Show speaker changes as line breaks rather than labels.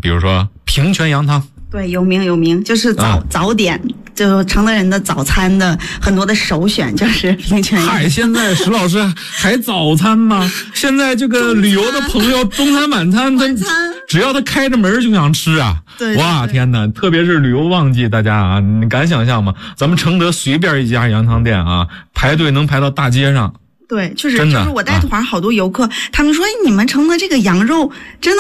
比如说平泉羊汤。
对，有名，就是早点，就承德人的早餐的很多的首选就是平泉羊。
嗨，现在石老师还早餐吗？现在这个旅游的朋友中餐晚餐，只要他开着门就想吃啊。
对，
哇，天哪！特别是旅游旺季，大家啊，你敢想象吗？咱们承德随便一家羊汤店啊，排队能排到大街上。
对，就是我带团好多游客，他们说你们承德这个羊肉真的